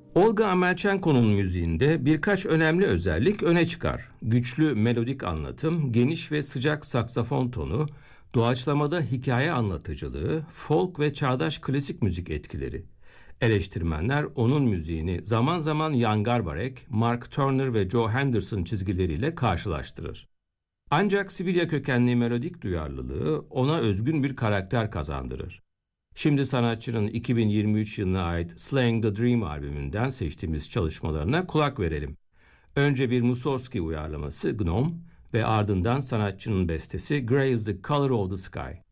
Olga Amelchenko'nun müziğinde birkaç önemli özellik öne çıkar. Güçlü melodik anlatım, geniş ve sıcak saksafon tonu, doğaçlamada hikaye anlatıcılığı, folk ve çağdaş klasik müzik etkileri. Eleştirmenler onun müziğini zaman zaman Jan Garbarek, Mark Turner ve Joe Henderson çizgileriyle karşılaştırır. Ancak Sibirya kökenli melodik duyarlılığı ona özgün bir karakter kazandırır. Şimdi sanatçının 2023 yılına ait Slaying the Dream albümünden seçtiğimiz çalışmalarına kulak verelim. Önce bir Mussorgsky uyarlaması Gnome ve ardından sanatçının bestesi Grey is the Color of the Sky.